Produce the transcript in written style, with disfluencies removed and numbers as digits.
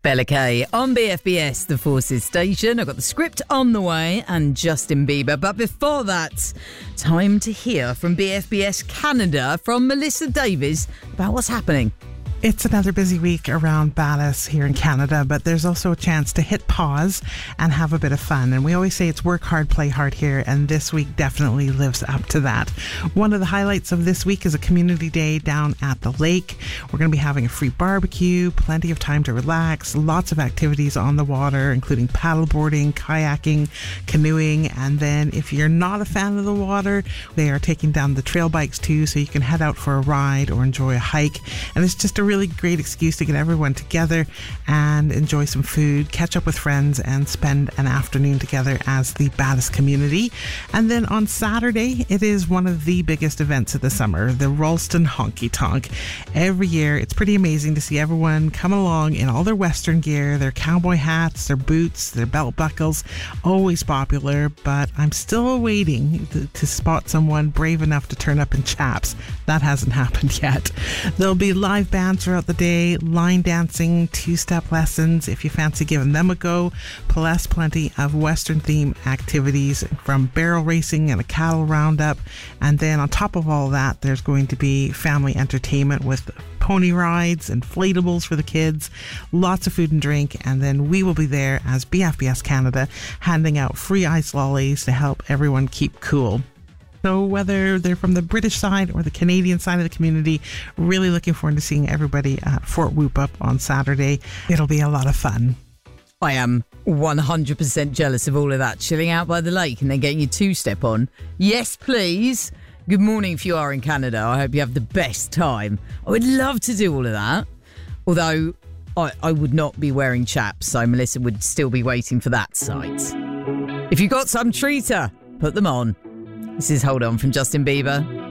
Bella Kay on BFBS, the Forces station. I've got the script on the way and Justin Bieber. But before that, time to hear from BFBS Canada from Melissa Davies about what's happening. It's another busy week around Ballast here in Canada, but there's also a chance to hit pause and have a bit of fun. And we always say it's work hard, play hard here, and this week definitely lives up to that. One of the highlights of this week is a community day down at the lake. We're going to be having a free barbecue, plenty of time to relax, lots of activities on the water, including paddleboarding, kayaking, canoeing, and then if you're not a fan of the water, they are taking down the trail bikes too, so you can head out for a ride or enjoy a hike. And it's just a really great excuse to get everyone together and enjoy some food, catch up with friends, and spend an afternoon together as the Ballast community. And then on Saturday, it is one of the biggest events of the summer, the Ralston Honky Tonk. Every year, it's pretty amazing to see everyone come along in all their Western gear, their cowboy hats, their boots, their belt buckles. Always popular, but I'm still waiting to spot someone brave enough to turn up in chaps. That hasn't happened yet. There'll be live bands throughout the day, line dancing, two-step lessons if you fancy giving them a go, plus plenty of Western theme activities from barrel racing and a cattle roundup. And then on top of all that, there's going to be family entertainment with pony rides, inflatables for the kids, lots of food and drink, and then we will be there as BFBS Canada handing out free ice lollies to help everyone keep cool. So whether they're from the British side or the Canadian side of the community, really looking forward to seeing everybody at Fort Whoop-Up on Saturday. It'll be a lot of fun. I am 100% jealous of all of that. Chilling out by the lake and then getting your two-step on. Yes, please. Good morning if you are in Canada. I hope you have the best time. I would love to do all of that. Although I would not be wearing chaps, so Melissa would still be waiting for that sight. If you got some treater, put them on. This is Hold On from Justin Bieber.